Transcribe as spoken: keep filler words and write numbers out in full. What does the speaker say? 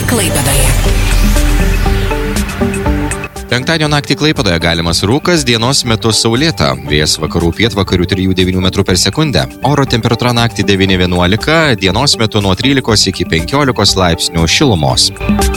Klaipėdoje. Penktadienio naktį Klaipėdoje galimas rūkas, dienos metu saulėta. Vėjas vakarų pietvakarių trijų devynių metrų per sekundę. Oro temperatūra naktį devyni vienuolika, dienos metu nuo trylikos iki penkiolikos laipsnių šilumos.